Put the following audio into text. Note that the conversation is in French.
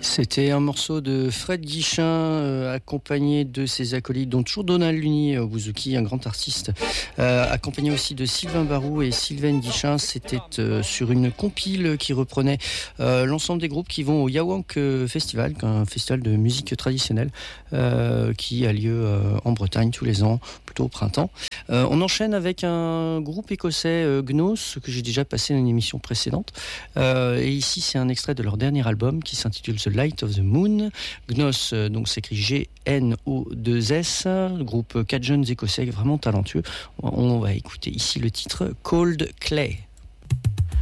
C'était un morceau de Fred Guichin, accompagné de ses acolytes, dont toujours Donald Luni au bouzouki, un grand artiste, accompagné aussi de Sylvain Barou et Sylvain Guichin. C'était sur une compile qui reprenait l'ensemble des groupes qui vont au Yawank Festival, un festival de musique traditionnelle qui a lieu en Bretagne tous les ans, plutôt au printemps. On enchaîne avec un groupe écossais, Gnos, que j'ai déjà passé dans une émission précédente. Et ici, c'est un extrait de leur dernier album qui s'intitule The Light of the Moon. Gnos, donc s'écrit G-N-O-2-S, groupe 4 jeunes écossais vraiment talentueux. On va écouter ici le titre Cold Clay.